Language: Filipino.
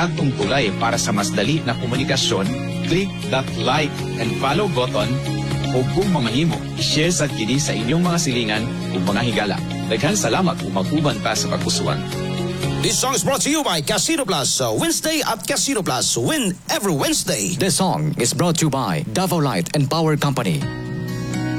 kadtong tulay para sa mas dali na komunikasyon, click that like and follow button o kung mamahimo, i-share sa kini sa inyong mga silingan o mga higala. Daghang salamat kung mag-uban pa sa pagpusuan. This song is brought to you by Casino Plus. Wednesday at Casino Plus. Win every Wednesday. This song is brought to you by Davao Light and Power Company.